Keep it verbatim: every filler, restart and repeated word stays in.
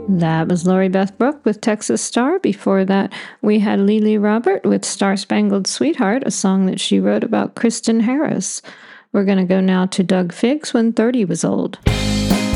That was Lori Beth Brooke with Texas Star. Before that, we had Lily Robert with Star Spangled Sweetheart, a song that she wrote about Kristen Harris. We're going to go now to Doug Figgs, When thirty Was Old.